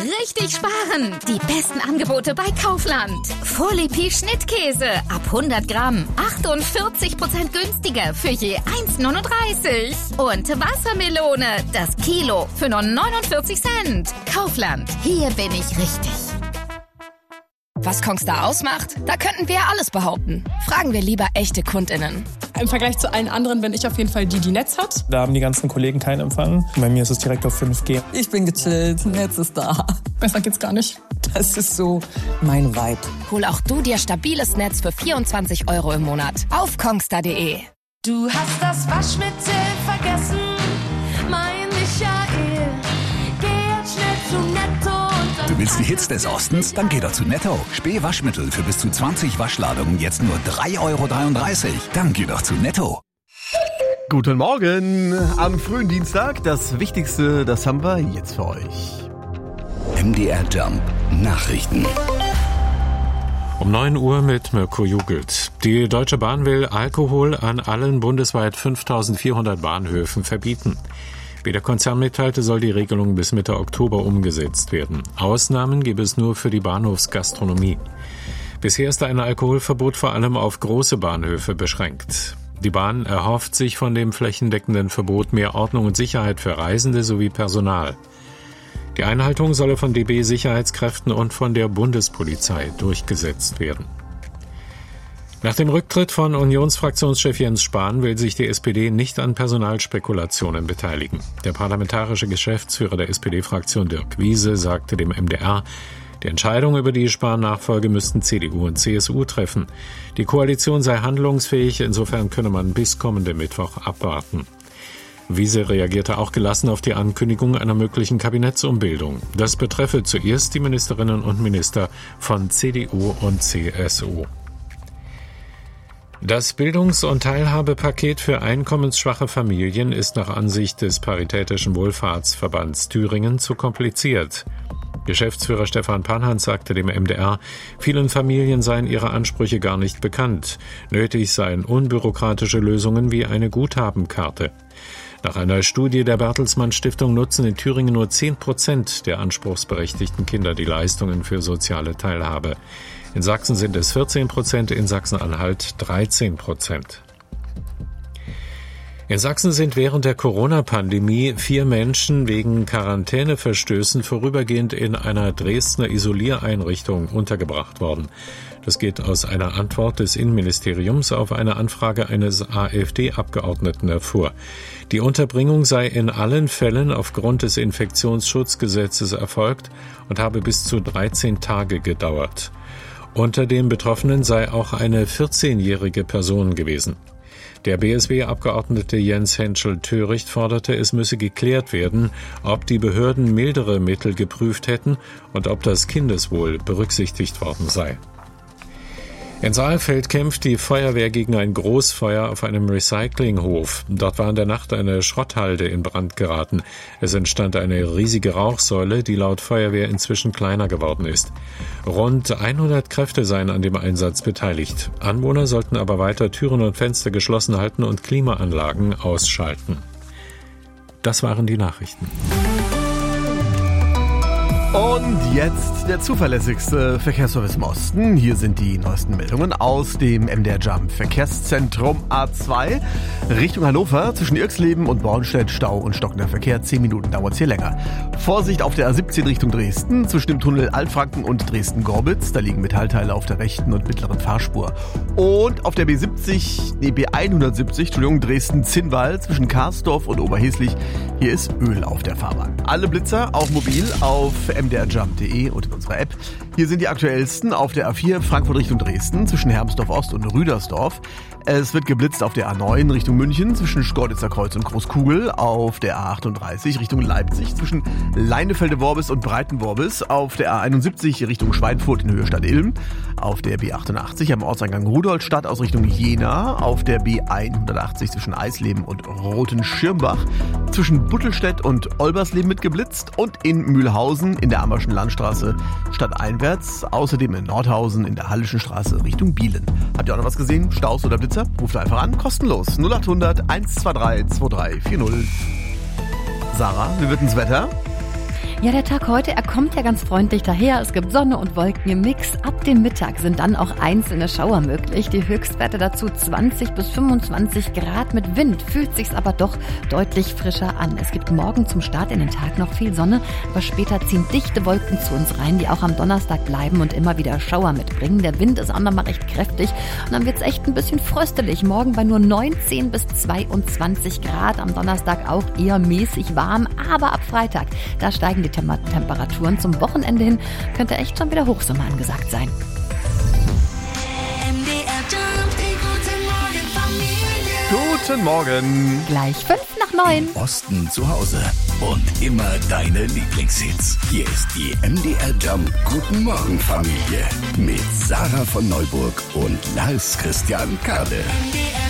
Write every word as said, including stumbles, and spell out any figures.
richtig sparen. Die besten Angebote bei Kaufland. Fourlipi Schnittkäse ab hundert Gramm. achtundvierzig Prozent günstiger für je eins neununddreißig. Und Wassermelone, das Kilo für nur neunundvierzig Cent. Kaufland, hier bin ich richtig. Was Kongstar ausmacht? Da könnten wir ja alles behaupten. Fragen wir lieber echte KundInnen. Im Vergleich zu allen anderen bin ich auf jeden Fall die, die Netz hat. Da haben die ganzen Kollegen keinen Empfang. Bei mir ist es direkt auf fünf G. Ich bin gechillt, Netz ist da. Besser geht's gar nicht. Das ist so mein Vibe. Hol auch du dir stabiles Netz für vierundzwanzig Euro im Monat auf kongstar punkt de. Du hast das Waschmittel vergessen, mein Michael. Geh jetzt schnell zu Netto. Du willst die Hits des Ostens? Dann geh doch zu Netto. Späh-Waschmittel für bis zu zwanzig Waschladungen jetzt nur drei Euro dreiunddreißig. Dann geh doch zu Netto. Guten Morgen am frühen Dienstag. Das Wichtigste, das haben wir jetzt für euch. M D R Jump Nachrichten. Um neun Uhr mit Mirko Jugelt. Die Deutsche Bahn will Alkohol an allen bundesweit fünftausendvierhundert Bahnhöfen verbieten. Wie der Konzern mitteilte, soll die Regelung bis Mitte Oktober umgesetzt werden. Ausnahmen gäbe es nur für die Bahnhofsgastronomie. Bisher ist ein Alkoholverbot vor allem auf große Bahnhöfe beschränkt. Die Bahn erhofft sich von dem flächendeckenden Verbot mehr Ordnung und Sicherheit für Reisende sowie Personal. Die Einhaltung solle von D B-Sicherheitskräften und von der Bundespolizei durchgesetzt werden. Nach dem Rücktritt von Unionsfraktionschef Jens Spahn will sich die S P D nicht an Personalspekulationen beteiligen. Der parlamentarische Geschäftsführer der S P D-Fraktion Dirk Wiese sagte dem M D R, die Entscheidung über die Spahn-Nachfolge müssten C D U und C S U treffen. Die Koalition sei handlungsfähig, insofern könne man bis kommenden Mittwoch abwarten. Wiese reagierte auch gelassen auf die Ankündigung einer möglichen Kabinettsumbildung. Das betreffe zuerst die Ministerinnen und Minister von C D U und C S U. Das Bildungs- und Teilhabepaket für einkommensschwache Familien ist nach Ansicht des Paritätischen Wohlfahrtsverbands Thüringen zu kompliziert. Geschäftsführer Stefan Panhans sagte dem M D R, vielen Familien seien ihre Ansprüche gar nicht bekannt. Nötig seien unbürokratische Lösungen wie eine Guthabenkarte. Nach einer Studie der Bertelsmann Stiftung nutzen in Thüringen nur zehn Prozent der anspruchsberechtigten Kinder die Leistungen für soziale Teilhabe. In Sachsen sind es vierzehn Prozent, in Sachsen-Anhalt dreizehn Prozent. In Sachsen sind während der Corona-Pandemie vier Menschen wegen Quarantäneverstößen vorübergehend in einer Dresdner Isoliereinrichtung untergebracht worden. Das geht aus einer Antwort des Innenministeriums auf eine Anfrage eines AfD-Abgeordneten hervor. Die Unterbringung sei in allen Fällen aufgrund des Infektionsschutzgesetzes erfolgt und habe bis zu dreizehn Tage gedauert. Unter den Betroffenen sei auch eine vierzehnjährige Person gewesen. Der B S W-Abgeordnete Jens Henschel-Töricht forderte, es müsse geklärt werden, ob die Behörden mildere Mittel geprüft hätten und ob das Kindeswohl berücksichtigt worden sei. In Saalfeld kämpft die Feuerwehr gegen ein Großfeuer auf einem Recyclinghof. Dort war in der Nacht eine Schrotthalde in Brand geraten. Es entstand eine riesige Rauchsäule, die laut Feuerwehr inzwischen kleiner geworden ist. Rund hundert Kräfte seien an dem Einsatz beteiligt. Anwohner sollten aber weiter Türen und Fenster geschlossen halten und Klimaanlagen ausschalten. Das waren die Nachrichten. Und jetzt der zuverlässigste Verkehrsservice im Osten. Hier sind die neuesten Meldungen aus dem M D R Jump Verkehrszentrum A zwei. Richtung Hannover zwischen Irxleben und Bornstedt Stau und stockender Verkehr. Zehn Minuten dauert es hier länger. Vorsicht auf der A siebzehn Richtung Dresden zwischen dem Tunnel Altfranken und Dresden-Gorbitz. Da liegen Metallteile auf der rechten und mittleren Fahrspur. Und auf der B siebzig, nee, B hundertsiebzig, Entschuldigung, Dresden-Zinnwald zwischen Karsdorf und Oberheslich. Hier ist Öl auf der Fahrbahn. Alle Blitzer auch mobil auf m d r jump punkt de und in unserer App. Hier sind die aktuellsten auf der A vier Frankfurt Richtung Dresden zwischen Hermsdorf Ost und Rüdersdorf. Es wird geblitzt auf der A neun Richtung München zwischen Schkeuditzer Kreuz und Großkugel, auf der A achtunddreißig Richtung Leipzig zwischen Leinefelde-Worbis und Breitenworbis, auf der A einundsiebzig Richtung Schweinfurt in Höhe Stadt-Ilm, auf der B achtundachtzig am Ortseingang Rudolstadt aus Richtung Jena, auf der B hundertachtzig zwischen Eisleben und Rotenschirmbach, zwischen Buttelstedt und Olbersleben mit geblitzt und in Mühlhausen in der Ammerschen Landstraße stadteinwärts, außerdem in Nordhausen in der Hallischen Straße Richtung Bielen. Habt ihr auch noch was gesehen? Staus oder Blitzer? Ruft einfach an, kostenlos. null achthundert eins zwei drei zwei drei vier null. Sarah, wie wird denn das Wetter? Ja, der Tag heute, er kommt ja ganz freundlich daher. Es gibt Sonne und Wolken im Mix. Ab dem Mittag sind dann auch einzelne Schauer möglich. Die Höchstwerte dazu zwanzig bis fünfundzwanzig Grad mit Wind. Fühlt sich's aber doch deutlich frischer an. Es gibt morgen zum Start in den Tag noch viel Sonne, aber später ziehen dichte Wolken zu uns rein, die auch am Donnerstag bleiben und immer wieder Schauer mitbringen. Der Wind ist auch noch mal recht kräftig und dann wird's echt ein bisschen fröstelig. Morgen bei nur neunzehn bis zweiundzwanzig Grad. Am Donnerstag auch eher mäßig warm, aber ab Freitag, da steigen die Tem- Temperaturen. Zum Wochenende hin könnte echt schon wieder Hochsommer angesagt sein. Guten Morgen. Gleich fünf nach neun. Osten zu Hause und immer deine Lieblingshits. Hier ist die M D R Jump Guten Morgen Familie mit Sarah von Neuburg und Lars Christian Kade.